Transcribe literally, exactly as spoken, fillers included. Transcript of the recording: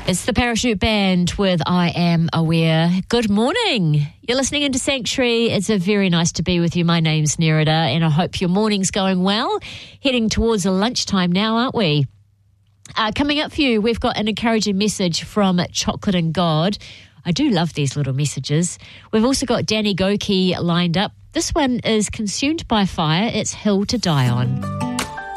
It's the Parachute Band with I Am Aware. Good morning. You're listening into Sanctuary. It's a very nice to be with you. My name's Nerida, and I hope your morning's going well. Heading towards lunchtime now, aren't we? Uh, coming up for you, we've got an encouraging message from Chocolate and God. I do love these little messages. We've also got Danny Goki lined up. This one is Consumed by Fire. It's Hill to Die On.